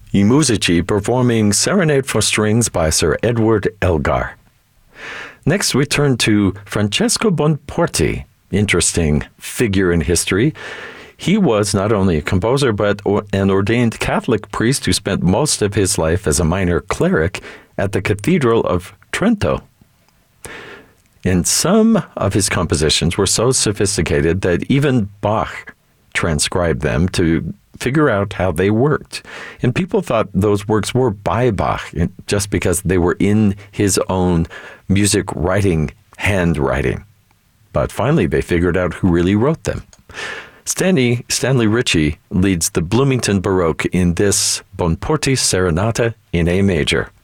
I Musici performing Serenade for Strings by Sir Edward Elgar. Next, we turn to Francesco Bonporti, interesting figure in history. He was not only a composer, but an ordained Catholic priest who spent most of his life as a minor cleric at the Cathedral of Trento. And some of his compositions were so sophisticated that even Bach transcribed them to figure out how they worked. And people thought those works were by Bach just because they were in his own music writing handwriting. But finally, they figured out who really wrote them. Stanley Ritchie leads the Bloomington Baroque in this Bonporti Serenata in A major.